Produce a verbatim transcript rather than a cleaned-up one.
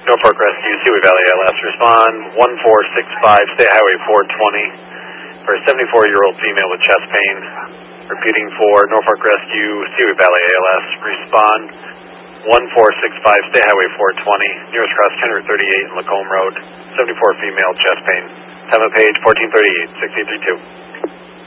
Norfolk Rescue, Seaway Valley A L S, respond one four six five, State Highway four twenty, for a seventy-four-year-old female with chest pain. Repeating for Norfolk Rescue, Seaway Valley A L S, respond one four six five, State Highway four twenty, nearest cross Kenner thirty-eight and Lacombe Road, seventy-four female, chest pain. Seventh page, fourteen thirty-eight, six eight three two.